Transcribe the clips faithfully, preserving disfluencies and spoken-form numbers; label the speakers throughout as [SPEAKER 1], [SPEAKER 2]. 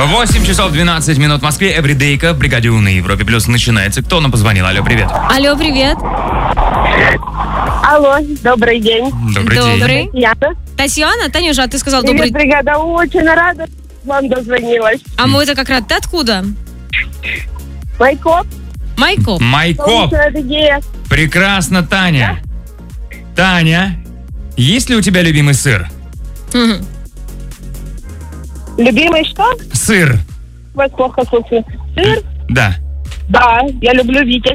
[SPEAKER 1] восемь часов двенадцать минут в Москве. Эвридейка в бригаде У на Европе Плюс начинается. Кто нам позвонил? Алло, привет.
[SPEAKER 2] Алло, привет.
[SPEAKER 3] Алло, добрый день.
[SPEAKER 1] Добрый,
[SPEAKER 2] Добрый.
[SPEAKER 1] день.
[SPEAKER 3] Татьяна.
[SPEAKER 2] Татьяна, Танюша, а ты сказал
[SPEAKER 3] Привет,
[SPEAKER 2] добрый...
[SPEAKER 3] бригада. Очень рада, вам дозвонилась.
[SPEAKER 2] А мы это как раз... Ты откуда?
[SPEAKER 3] Майкоп.
[SPEAKER 2] Майкоп.
[SPEAKER 1] Майкоп.
[SPEAKER 3] Солнечная Адыгея.
[SPEAKER 1] Прекрасно, Таня. Таня, есть ли у тебя любимый сыр?
[SPEAKER 2] Мгм.
[SPEAKER 3] Любимый что?
[SPEAKER 1] Сыр.
[SPEAKER 3] Вас плохо слышно. Сыр?
[SPEAKER 1] Да.
[SPEAKER 3] Да, я люблю Витязь.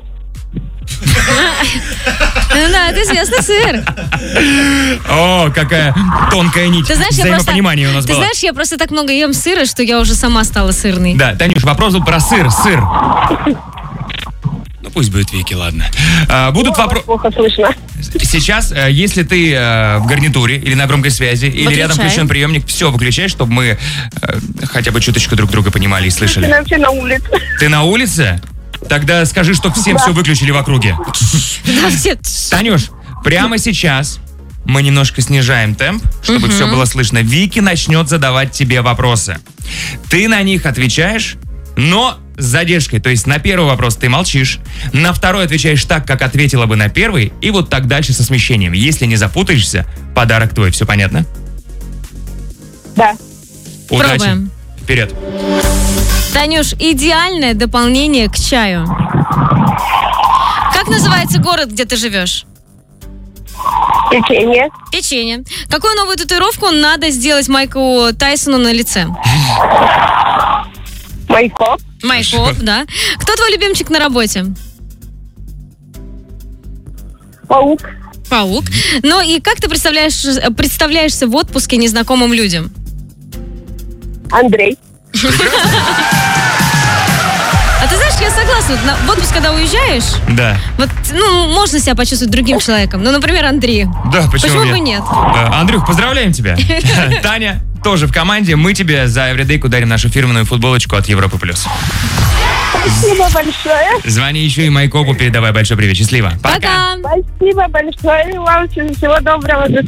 [SPEAKER 2] Ну да, это известный сыр.
[SPEAKER 1] О, какая тонкая нить
[SPEAKER 2] Ты знаешь, я просто...
[SPEAKER 1] взаимопонимания у нас
[SPEAKER 2] Ты
[SPEAKER 1] была.
[SPEAKER 2] знаешь, я просто так много ем сыра, что я уже сама стала сырной.
[SPEAKER 1] Да, Танюш, вопрос был про сыр. Сыр. Ну, пусть будет Вики, ладно. А, будут
[SPEAKER 3] Вас
[SPEAKER 1] вопросы...
[SPEAKER 3] плохо слышно.
[SPEAKER 1] Сейчас, э, если ты э, в гарнитуре или на громкой связи, или
[SPEAKER 2] Выключай.
[SPEAKER 1] рядом включен приемник, все выключай, чтобы мы э, хотя бы чуточку друг друга понимали и
[SPEAKER 3] Я
[SPEAKER 1] слышали.
[SPEAKER 3] вообще на улице.
[SPEAKER 1] Ты на улице? Тогда скажи, что всем
[SPEAKER 3] Да.
[SPEAKER 1] все выключили в округе.
[SPEAKER 2] Да, все...
[SPEAKER 1] Танюш, прямо сейчас мы немножко снижаем темп, чтобы все было слышно. Вики начнет задавать тебе вопросы. Ты на них отвечаешь, но с задержкой. То есть на первый вопрос ты молчишь, на второй отвечаешь так, как ответила бы на первый, и вот так дальше со смещением. Если не запутаешься, подарок твой. Все понятно?
[SPEAKER 3] Да.
[SPEAKER 1] Удачи.
[SPEAKER 2] Пробуем.
[SPEAKER 1] Вперед.
[SPEAKER 2] Танюш, идеальное дополнение к чаю. Как называется город, где ты живешь?
[SPEAKER 3] Печенье.
[SPEAKER 2] Печенье. Какую новую татуировку надо сделать Майку Тайсону на лице?
[SPEAKER 3] Майкоп.
[SPEAKER 2] Майкоп, да. Кто твой любимчик на работе?
[SPEAKER 3] Паук.
[SPEAKER 2] Паук. Ну и как ты представляешь, представляешься в отпуске незнакомым людям?
[SPEAKER 3] Андрей.
[SPEAKER 2] А ты знаешь, я согласна. На- В отпуск, когда уезжаешь,
[SPEAKER 1] Да.
[SPEAKER 2] вот, ну, можно себя почувствовать другим человеком. Ну, например, Андрей.
[SPEAKER 1] Да, почему,
[SPEAKER 2] Почему бы нет?
[SPEAKER 1] Да. Андрюх, поздравляем тебя. Таня тоже в команде. Мы тебе за Эвридейку дарим нашу фирменную футболочку от Европы Плюс.
[SPEAKER 3] Спасибо большое.
[SPEAKER 1] Звони еще и Майкопу, передавай большой привет. Счастливо.
[SPEAKER 2] Пока.
[SPEAKER 3] Спасибо большое. Вам всего доброго. До